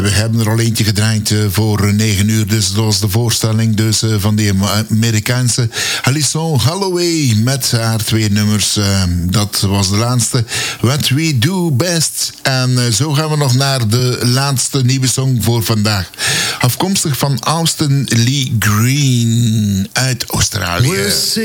We hebben er al eentje gedraaid voor 9 uur. Dus dat was de voorstelling van die Amerikaanse Alison Holloway met haar 2 nummers. Dat was de laatste. What We Do Best. En zo gaan we nog naar de laatste nieuwe song voor vandaag. Afkomstig van Austin Lee Green uit Australië.